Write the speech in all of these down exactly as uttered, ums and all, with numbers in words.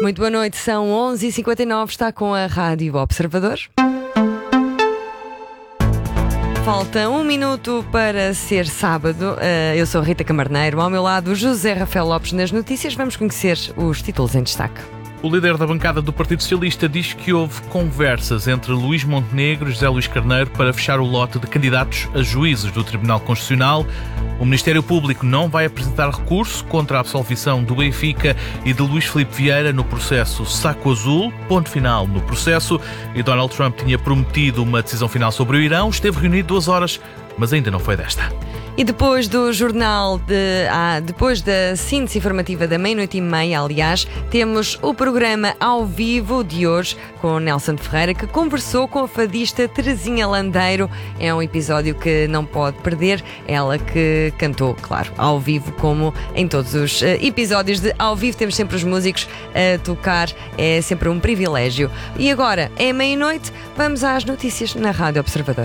Muito boa noite, são onze e cinquenta e nove, está com a Rádio Observador. Falta um minuto para ser sábado. Eu sou a Rita Camarneiro, ao meu lado José Rafael Lopes nas notícias. Vamos conhecer os títulos em destaque. O líder da bancada do Partido Socialista diz que houve conversas entre Luís Montenegro e José Luís Carneiro para fechar o lote de candidatos a juízes do Tribunal Constitucional. O Ministério Público não vai apresentar recurso contra a absolvição do Benfica e de Luís Filipe Vieira no processo Saco Azul. Ponto final no processo. E Donald Trump tinha prometido uma decisão final sobre o Irão. Esteve reunido duas horas, mas ainda não foi desta. E depois do jornal, de, ah, depois da síntese informativa da meia-noite e meia, aliás, temos o programa ao vivo de hoje com Nelson Ferreira, que conversou com a fadista Terezinha Landeiro. É um episódio que não pode perder. Ela que cantou, claro, ao vivo, como em todos os uh, episódios de ao vivo. Temos sempre os músicos a tocar. É sempre um privilégio. E agora, é meia-noite, vamos às notícias na Rádio Observador.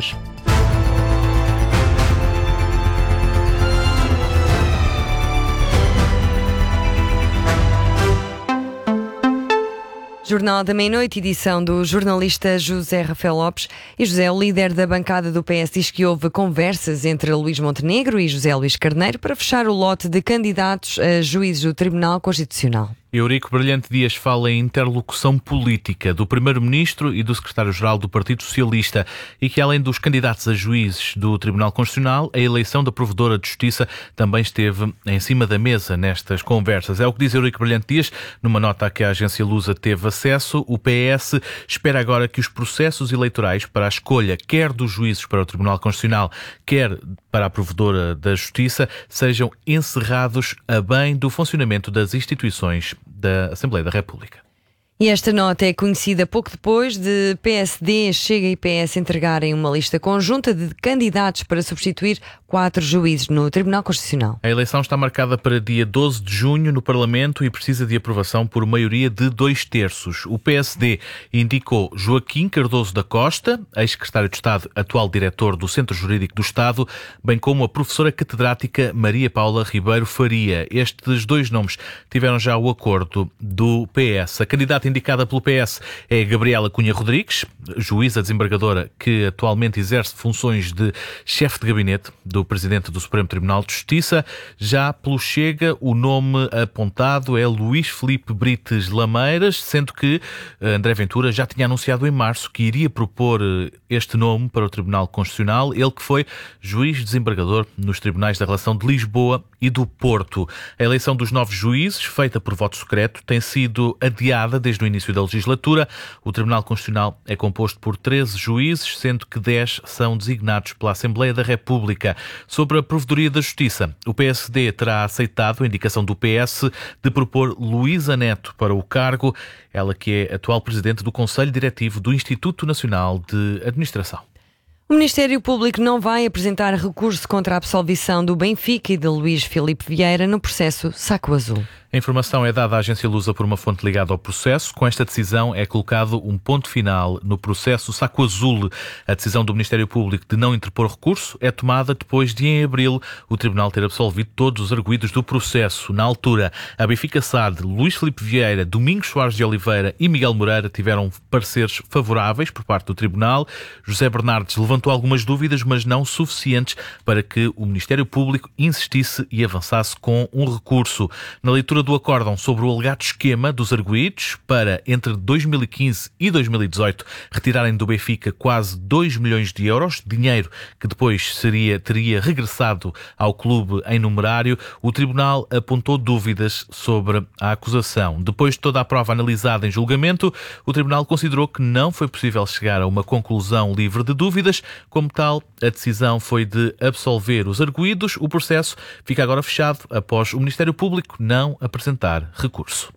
Jornal da Meia-Noite, edição do jornalista José Rafael Lopes. E José, o líder da bancada do P S, diz que houve conversas entre Luís Montenegro e José Luís Carneiro para fechar o lote de candidatos a juízes do Tribunal Constitucional. Eurico Brilhante Dias fala em interlocução política do Primeiro-Ministro e do Secretário-Geral do Partido Socialista e que, além dos candidatos a juízes do Tribunal Constitucional, a eleição da Provedora de Justiça também esteve em cima da mesa nestas conversas. É o que diz Eurico Brilhante Dias numa nota a que a agência Lusa teve acesso. O P S espera agora que os processos eleitorais para a escolha quer dos juízes para o Tribunal Constitucional, quer para a Provedora da Justiça, sejam encerrados a bem do funcionamento das instituições da Assembleia da República. E esta nota é conhecida pouco depois de P S D, Chega e P S entregarem uma lista conjunta de candidatos para substituir quatro juízes no Tribunal Constitucional. A eleição está marcada para dia doze de junho no Parlamento e precisa de aprovação por maioria de dois terços. O P S D indicou Joaquim Cardoso da Costa, ex-secretário de Estado, atual diretor do Centro Jurídico do Estado, bem como a professora catedrática Maria Paula Ribeiro Faria. Estes dois nomes tiveram já o acordo do P S. A candidata indicada pelo P S é Gabriela Cunha Rodrigues, juíza desembargadora que atualmente exerce funções de chefe de gabinete do Presidente do Supremo Tribunal de Justiça. Já pelo Chega, o nome apontado é Luís Filipe Brites Lameiras, sendo que André Ventura já tinha anunciado em março que iria propor este nome para o Tribunal Constitucional, ele que foi juiz desembargador nos tribunais da Relação de Lisboa e do Porto. A eleição dos novos juízes, feita por voto secreto, tem sido adiada desde o início da legislatura. O Tribunal Constitucional é composto por treze juízes, sendo que dez são designados pela Assembleia da República. Sobre a Provedoria da Justiça, o P S D terá aceitado a indicação do P S de propor Luísa Neto para o cargo, ela que é atual presidente do Conselho Diretivo do Instituto Nacional de Administração. O Ministério Público não vai apresentar recurso contra a absolvição do Benfica e de Luís Filipe Vieira no processo Saco Azul. A informação é dada à agência Lusa por uma fonte ligada ao processo. Com esta decisão é colocado um ponto final no processo Saco Azul. A decisão do Ministério Público de não interpor recurso é tomada depois de, em abril, o Tribunal ter absolvido todos os arguidos do processo. Na altura, a Benfica S A D, Luís Filipe Vieira, Domingos Soares de Oliveira e Miguel Moreira tiveram pareceres favoráveis por parte do Tribunal. José Bernardes levantou algumas dúvidas, mas não suficientes para que o Ministério Público insistisse e avançasse com um recurso. Na leitura do acórdão sobre o alegado esquema dos arguidos para, entre dois mil e quinze e dois mil e dezoito, retirarem do Benfica quase dois milhões de euros, dinheiro que depois seria, teria regressado ao clube em numerário, o Tribunal apontou dúvidas sobre a acusação. Depois de toda a prova analisada em julgamento, o Tribunal considerou que não foi possível chegar a uma conclusão livre de dúvidas. Como tal, a decisão foi de absolver os arguidos. O processo fica agora fechado após o Ministério Público não apresentar recurso.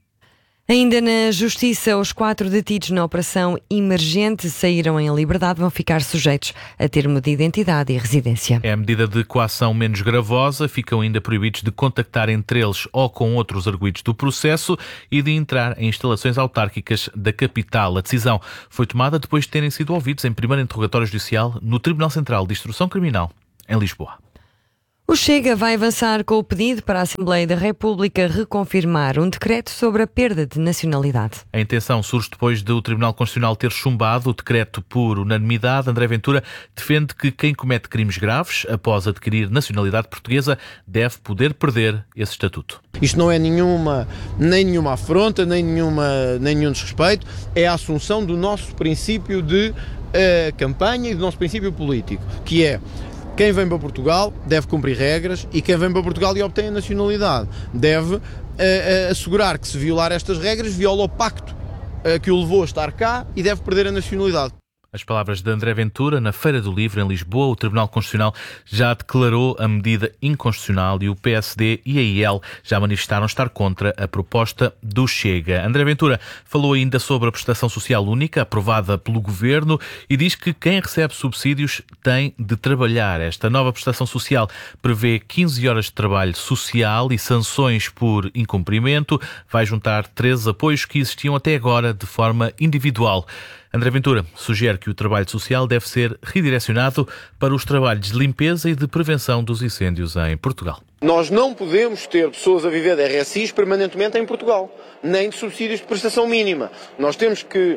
Ainda na Justiça, os quatro detidos na operação emergente saíram em liberdade, vão ficar sujeitos a termo de identidade e residência. É a medida de coação menos gravosa, ficam ainda proibidos de contactar entre eles ou com outros arguidos do processo e de entrar em instalações autárquicas da capital. A decisão foi tomada depois de terem sido ouvidos em primeiro interrogatório judicial no Tribunal Central de Instrução Criminal, em Lisboa. O Chega vai avançar com o pedido para a Assembleia da República reconfirmar um decreto sobre a perda de nacionalidade. A intenção surge depois do Tribunal Constitucional ter chumbado o decreto por unanimidade. André Ventura defende que quem comete crimes graves após adquirir nacionalidade portuguesa deve poder perder esse estatuto. Isto não é nenhuma, nem nenhuma afronta, nem, nenhuma, nem nenhum desrespeito, é a assunção do nosso princípio de uh, campanha e do nosso princípio político, que é: quem vem para Portugal deve cumprir regras e quem vem para Portugal e obtém a nacionalidade deve uh, uh, assegurar que, se violar estas regras, viola o pacto uh, que o levou a estar cá e deve perder a nacionalidade. As palavras de André Ventura na Feira do Livro, em Lisboa. O Tribunal Constitucional já declarou a medida inconstitucional e o P S D e a I L já manifestaram estar contra a proposta do Chega. André Ventura falou ainda sobre a prestação social única aprovada pelo Governo e diz que quem recebe subsídios tem de trabalhar. Esta nova prestação social prevê quinze horas de trabalho social e sanções por incumprimento. Vai juntar treze apoios que existiam até agora de forma individual. André Ventura sugere que o trabalho social deve ser redirecionado para os trabalhos de limpeza e de prevenção dos incêndios em Portugal. Nós não podemos ter pessoas a viver de R S Is permanentemente em Portugal, nem de subsídios de prestação mínima. Nós temos que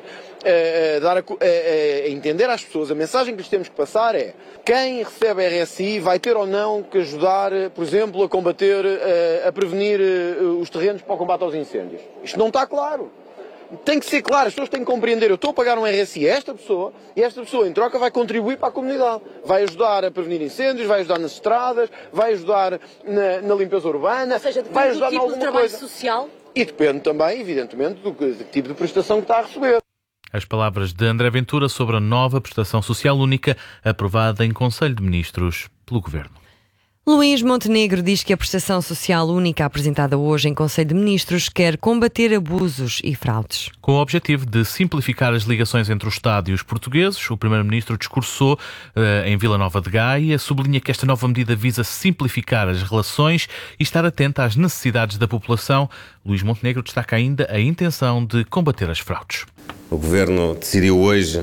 uh, dar a, uh, uh, entender às pessoas, a mensagem que lhes temos que passar é: quem recebe R S I vai ter ou não que ajudar, por exemplo, a combater, uh, a prevenir uh, os terrenos para o combate aos incêndios. Isto não está claro. Tem que ser claro, as pessoas têm que compreender: eu estou a pagar um R S I a esta pessoa e esta pessoa, em troca, vai contribuir para a comunidade. Vai ajudar a prevenir incêndios, vai ajudar nas estradas, vai ajudar na, na limpeza urbana, Ou seja, vai ajudar do tipo em alguma de trabalho coisa. social? E depende também, evidentemente, do, que, do tipo de prestação que está a receber. As palavras de André Ventura sobre a nova prestação social única aprovada em Conselho de Ministros pelo Governo. Luís Montenegro diz que a prestação social única apresentada hoje em Conselho de Ministros quer combater abusos e fraudes. Com o objetivo de simplificar as ligações entre o Estado e os portugueses, o Primeiro-Ministro discursou uh, em Vila Nova de Gaia, sublinha que esta nova medida visa simplificar as relações e estar atenta às necessidades da população. Luís Montenegro destaca ainda a intenção de combater as fraudes. O Governo decidiu hoje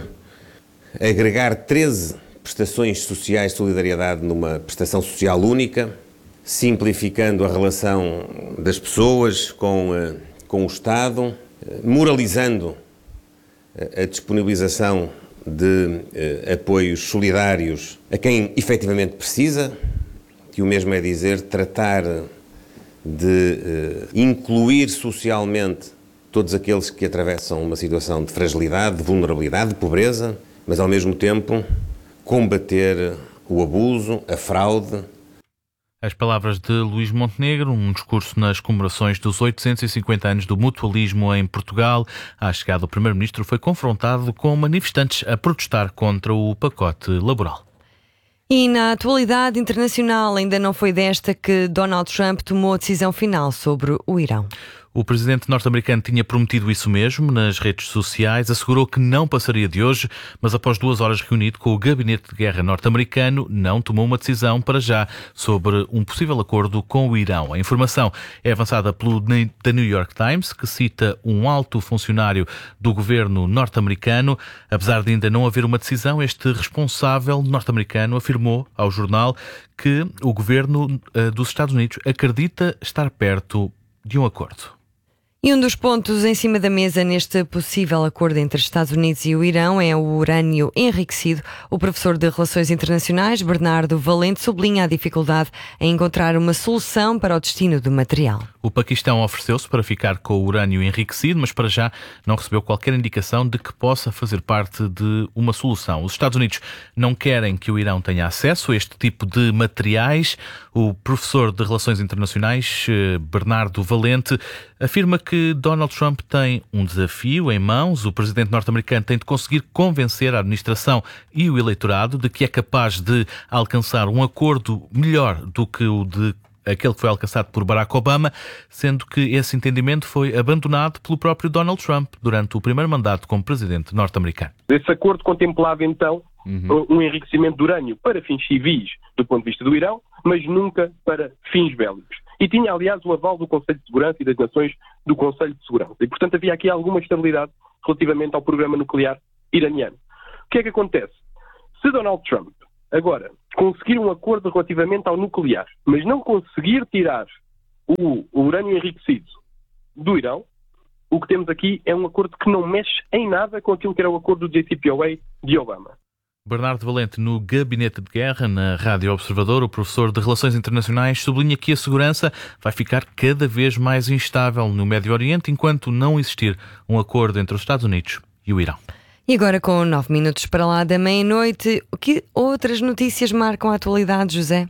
agregar treze prestações sociais de solidariedade numa prestação social única, simplificando a relação das pessoas com, com o Estado, moralizando a disponibilização de eh, apoios solidários a quem efetivamente precisa, que o mesmo é dizer, tratar de eh, incluir socialmente todos aqueles que atravessam uma situação de fragilidade, de vulnerabilidade, de pobreza, mas ao mesmo tempo combater o abuso, a fraude. As palavras de Luís Montenegro, um discurso nas comemorações dos oitocentos e cinquenta anos do mutualismo em Portugal. À chegada, o Primeiro-Ministro foi confrontado com manifestantes a protestar contra o pacote laboral. E na atualidade internacional, ainda não foi desta que Donald Trump tomou a decisão final sobre o Irão. O presidente norte-americano tinha prometido isso mesmo nas redes sociais, assegurou que não passaria de hoje, mas após duas horas reunido com o gabinete de guerra norte-americano, não tomou uma decisão para já sobre um possível acordo com o Irão. A informação é avançada pelo The New York Times, que cita um alto funcionário do governo norte-americano. Apesar de ainda não haver uma decisão, este responsável norte-americano afirmou ao jornal que o governo uh, dos Estados Unidos acredita estar perto de um acordo. E um dos pontos em cima da mesa neste possível acordo entre Estados Unidos e o Irão é o urânio enriquecido. O professor de Relações Internacionais, Bernardo Valente, sublinha a dificuldade em encontrar uma solução para o destino do material. O Paquistão ofereceu-se para ficar com o urânio enriquecido, mas para já não recebeu qualquer indicação de que possa fazer parte de uma solução. Os Estados Unidos não querem que o Irão tenha acesso a este tipo de materiais. O professor de Relações Internacionais, Bernardo Valente, afirma que Donald Trump tem um desafio em mãos. O presidente norte-americano tem de conseguir convencer a administração e o eleitorado de que é capaz de alcançar um acordo melhor do que o de aquele que foi alcançado por Barack Obama, sendo que esse entendimento foi abandonado pelo próprio Donald Trump durante o primeiro mandato como presidente norte-americano. Esse acordo contemplava então uhum. um enriquecimento de urânio para fins civis do ponto de vista do Irão, mas nunca para fins bélicos. E tinha, aliás, o aval do Conselho de Segurança e das Nações do Conselho de Segurança. E, portanto, havia aqui alguma estabilidade relativamente ao programa nuclear iraniano. O que é que acontece? Se Donald Trump Agora, conseguir um acordo relativamente ao nuclear, mas não conseguir tirar o, o urânio enriquecido do Irão, o que temos aqui é um acordo que não mexe em nada com aquilo que era o acordo do J C P O A de Obama. Bernardo Valente, no Gabinete de Guerra, na Rádio Observador, o professor de Relações Internacionais sublinha que a segurança vai ficar cada vez mais instável no Médio Oriente enquanto não existir um acordo entre os Estados Unidos e o Irão. E agora, com nove minutos para lá da meia-noite, que outras notícias marcam a atualidade, José?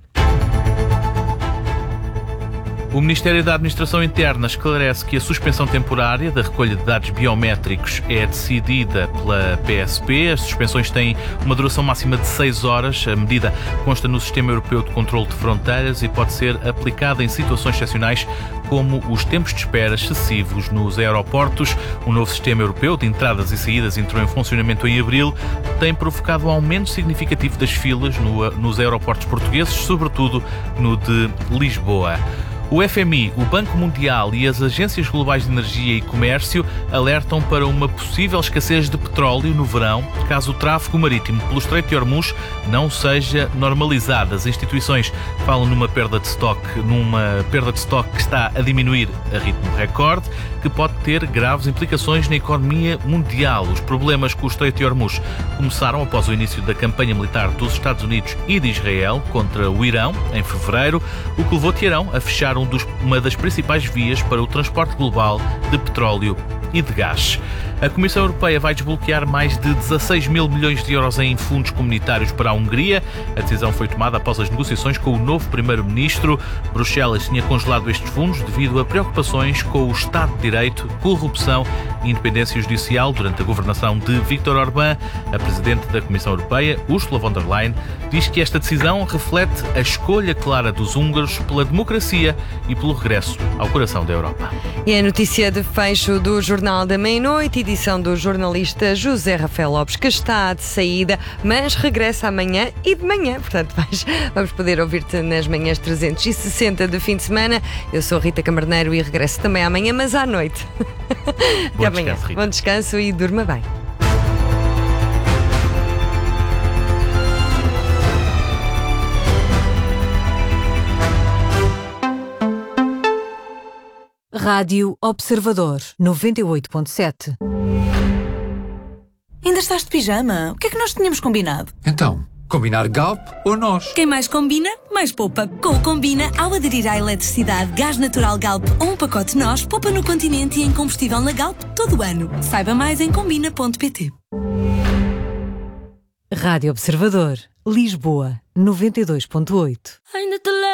O Ministério da Administração Interna esclarece que a suspensão temporária da recolha de dados biométricos é decidida pela P S P. As suspensões têm uma duração máxima de seis horas. A medida consta no Sistema Europeu de Controlo de Fronteiras e pode ser aplicada em situações excepcionais, como os tempos de espera excessivos nos aeroportos. O novo Sistema Europeu de Entradas e Saídas entrou em funcionamento em abril. Tem provocado um aumento significativo das filas no, nos aeroportos portugueses, sobretudo no de Lisboa. O F M I, o Banco Mundial e as agências globais de energia e comércio alertam para uma possível escassez de petróleo no verão, caso o tráfego marítimo pelo Estreito de Hormuz não seja normalizado. As instituições falam numa perda de estoque, numa perda de estoque que está a diminuir a ritmo recorde, que pode ter graves implicações na economia mundial. Os problemas com o Estreito de Hormuz começaram após o início da campanha militar dos Estados Unidos e de Israel contra o Irão, em fevereiro, o que levou Teherão a fechar um dos, uma das principais vias para o transporte global de petróleo e de gás. A Comissão Europeia vai desbloquear mais de dezasseis mil milhões de euros em fundos comunitários para a Hungria. A decisão foi tomada após as negociações com o novo primeiro-ministro. Bruxelas tinha congelado estes fundos devido a preocupações com o Estado de Direito, corrupção e independência judicial durante a governação de Viktor Orbán. A Presidente da Comissão Europeia, Ursula von der Leyen, diz que esta decisão reflete a escolha clara dos húngaros pela democracia e pelo regresso ao coração da Europa. E a notícia de fecho do Jornal da Meia-Noite, edição do jornalista José Rafael Lopes, que está de saída, mas regressa amanhã e de manhã. Portanto, vais, vamos poder ouvir-te nas manhãs trezentos e sessenta de fim de semana. Eu sou Rita Camarneiro e regresso também amanhã, mas à noite. Bom Até amanhã. descanso, Rita. Bom descanso e durma bem. Rádio Observador, noventa e oito ponto sete. Ainda estás de pijama? O que é que nós tínhamos combinado? Então, combinar Galp ou nós? Quem mais combina, mais poupa. Com o Combina, ao aderir à eletricidade, gás natural Galp ou um pacote nós, poupa no Continente e em combustível na Galp todo o ano. Saiba mais em combina ponto pt. Rádio Observador, Lisboa, noventa e dois ponto oito. Ainda te